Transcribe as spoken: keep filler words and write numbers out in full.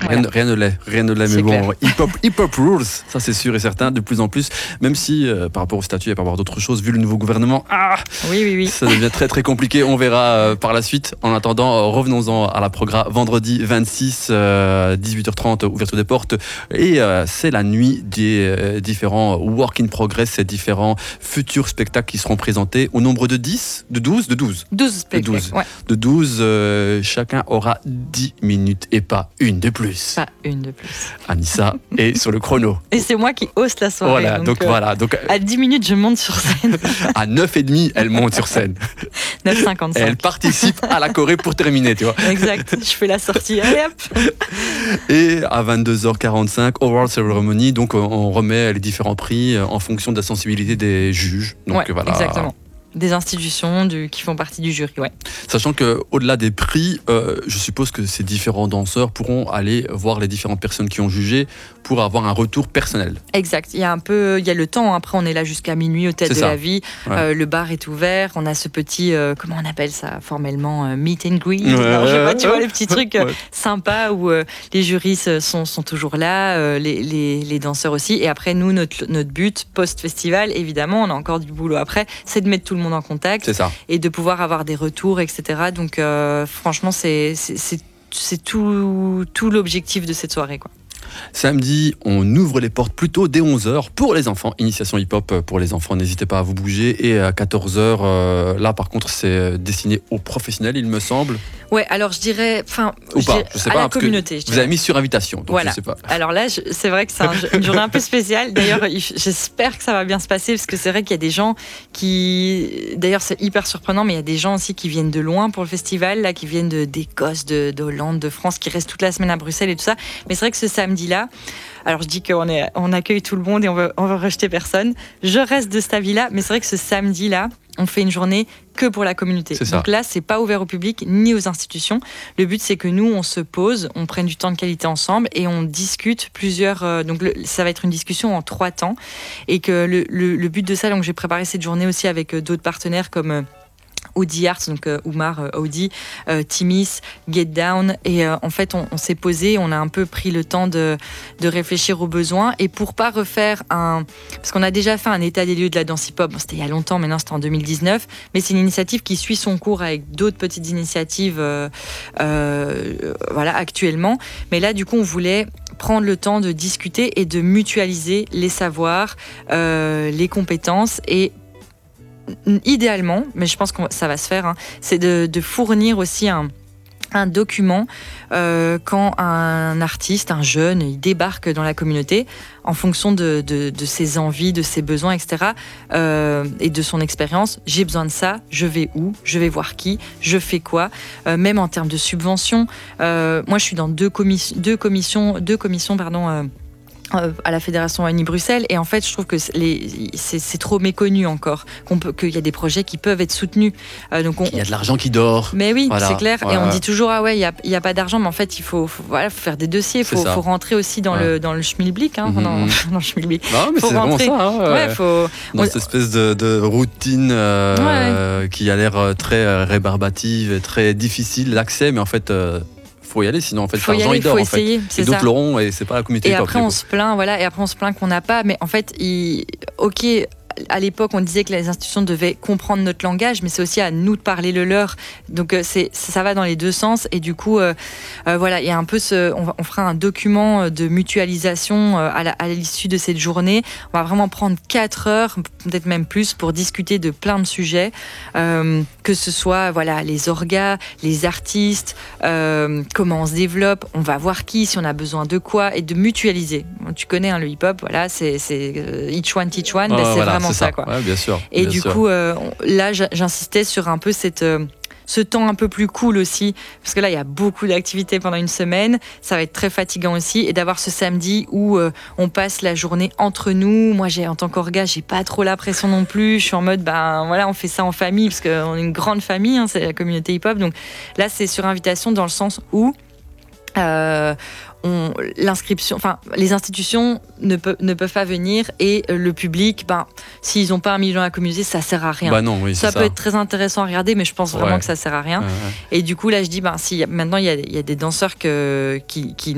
Rien, Voilà. rien ne l'est, rien ne l'est, mais C'est bon, clair. hip-hop, hip-hop rules, ça c'est sûr et certain, de plus en plus, même si euh, par rapport au statut et par rapport à d'autres choses, vu le nouveau gouvernement, ah, Oui, oui, oui. ça devient très très compliqué, on verra euh, par la suite. En attendant, euh, revenons-en à la programme, vendredi vingt-six, euh, dix-huit heures trente, ouverture des portes, et euh, c'est la nuit des euh, différents work in progress, ces différents futurs spectacles qui seront présentés au nombre de dix, de douze, de douze. douze spectacles. douze. Ouais, De douze, euh, chacun aura dix minutes et pas une de plus. pas une de plus. Anissa est sur le chrono. Et c'est moi qui hausse la soirée. Voilà, donc, euh, voilà, donc À dix minutes, je monte sur scène. à neuf heures trente, elle monte sur scène. neuf Et cinquante-cinq. elle participe à la choré pour terminer, tu vois. Exact. Je fais la sortie. Allez hop. Et à vingt-deux heures quarante-cinq, Award Ceremony, donc on remet les différents prix en fonction de la sensibilité des juges. Donc Ouais, voilà. exactement. Des institutions du, qui font partie du jury, ouais. Sachant qu'au-delà des prix, euh, je suppose que ces différents danseurs pourront aller voir les différentes personnes qui ont jugé pour avoir un retour personnel. Exact. Il y a un peu, il y a le temps. Après, on est là jusqu'à minuit au tête C'est de ça. la vie. Ouais. Euh, le bar est ouvert. On a ce petit, euh, comment on appelle ça formellement, euh, meet and greet. Ouais, Alors, je sais ouais, pas, tu ouais. vois les petits trucs euh, Ouais. sympas où euh, les juristes sont, sont toujours là, euh, les, les, les danseurs aussi. Et après, nous, notre, notre but post-festival, évidemment, on a encore du boulot après, c'est de mettre tout le monde en contact. C'est ça. Et de pouvoir avoir des retours, et cetera. Donc, euh, franchement, c'est, c'est, c'est, c'est tout, tout l'objectif de cette soirée, quoi. Samedi, on ouvre les portes plutôt dès onze heures pour les enfants. Initiation hip-hop pour les enfants, n'hésitez pas à vous bouger. Et à quatorze heures, euh, là par contre, c'est destiné aux professionnels, il me semble. Ouais, alors je dirais, enfin, Ou je pas, dirais je sais à pas. la parce que communauté. je Vous dirais. avez mis sur invitation, donc Voilà. je sais pas. Alors là, je- c'est vrai que c'est un- une journée un peu spéciale. D'ailleurs, il- j'espère que ça va bien se passer parce que c'est vrai qu'il y a des gens qui, d'ailleurs, c'est hyper surprenant, mais il y a des gens aussi qui viennent de loin pour le festival, là, qui viennent de- d'Écosse, de, de Hollande, de France, qui restent toute la semaine à Bruxelles et tout ça. Mais c'est vrai que ce samedi-là, alors je dis qu'on est, on accueille tout le monde et on veut, on veut rejeter personne. Je reste de cet avis-là, mais c'est vrai que ce samedi-là, on fait une journée que pour la communauté. C'est ça. Donc là, c'est pas ouvert au public ni aux institutions. Le but, c'est que nous, on se pose, on prenne du temps de qualité ensemble et on discute plusieurs. euh, donc le- ça va être une discussion en trois temps et que le, le- le but de ça, donc j'ai préparé cette journée aussi avec euh, d'autres partenaires comme euh, Audi Arts, donc euh, Oumar, euh, Audi, euh, Timis, Get Down. Et euh, en fait, on, on s'est posé, on a un peu pris le temps de, de réfléchir aux besoins. Et pour pas refaire un. Parce qu'on a déjà fait un état des lieux de la danse hip-hop, bon, c'était il y a longtemps, maintenant c'était en deux mille dix-neuf, mais c'est une initiative qui suit son cours avec d'autres petites initiatives euh, euh, voilà, actuellement. Mais là, du coup, on voulait prendre le temps de discuter et de mutualiser les savoirs, euh, les compétences et idéalement, mais je pense que ça va se faire, hein, c'est de, de fournir aussi un, un document euh, quand un artiste, un jeune, il débarque dans la communauté en fonction de, de, de ses envies, de ses besoins, et cetera euh, et de son expérience. J'ai besoin de ça, je vais où, je vais voir qui, je fais quoi, euh, même en termes de subventions. Euh, moi, je suis dans deux, commis- deux commissions, deux commissions pardon, euh, euh, à la Fédération Wallonie Bruxelles et en fait je trouve que c'est, les, c'est, c'est trop méconnu encore qu'on peut, qu'il y a des projets qui peuvent être soutenus euh, donc on, Il y a de l'argent qui dort. mais oui, Voilà, c'est clair. ouais, et on ouais. dit toujours ah ouais, il y a, il y a pas d'argent, mais en fait il faut, faut voilà, faut faire des dossiers, C'est faut, ça. faut rentrer aussi dans Ouais. le dans le schmilblick, hein, Mhm. dans, dans le schmilblick. Non, mais Faut c'est vraiment rentrer. ça. hein, ouais. Ouais, faut. Dans on- cette espèce de, de routine euh, qui a l'air euh, très euh, rébarbative et très difficile d'accès, mais en fait, euh, faut y aller, sinon en fait, Faut y l'argent aller, il dort faut en fait. essayer, Et c'est d'autres ça. l'auront et c'est pas la communauté Et hip-hop, après du on coup. se plaint, voilà, et après on se plaint qu'on n'a pas, mais en fait, il... ok. À l'époque, on disait que les institutions devaient comprendre notre langage, mais c'est aussi à nous de parler le leur. Donc, euh, c'est, ça va dans les deux sens. Et du coup, euh, euh, voilà, il y a un peu ce, on, va, on fera un document de mutualisation euh, à, la, à l'issue de cette journée. On va vraiment prendre quatre heures, peut-être même plus, pour discuter de plein de sujets, euh, que ce soit voilà les orgas, les artistes, euh, comment on se développe. On va voir qui, si on a besoin de quoi, et de mutualiser. Tu connais hein, le hip-hop, voilà, c'est, c'est euh, each one teach one. Ouais, Ben, c'est voilà, vraiment c'est ça, quoi. Ouais, bien sûr. Et bien du sûr. coup, euh, on- là, j'a- j'insistais sur un peu cette, euh, ce temps un peu plus cool aussi, parce que là, il y a beaucoup d'activités pendant une semaine, ça va être très fatigant aussi, et d'avoir ce samedi où euh, on passe la journée entre nous. Moi, j'ai, en tant qu'orga, j'ai pas trop la pression non plus. Je suis en mode, ben voilà, on fait ça en famille, parce qu'on est une grande famille, hein, c'est la communauté hip-hop. Donc là, c'est sur invitation dans le sens où euh, on, l'inscription, enfin, les institutions ne, peut, ne peuvent pas venir et euh, le public, ben, s'ils n'ont pas un million à communiquer, ça sert à rien. Bah non, oui, ça c'est peut être très intéressant à regarder, mais je pense vraiment Ouais. que ça sert à rien. Ouais, ouais. Et du coup, là, je dis, ben, si maintenant il y a, il y a des danseurs que, qui, qui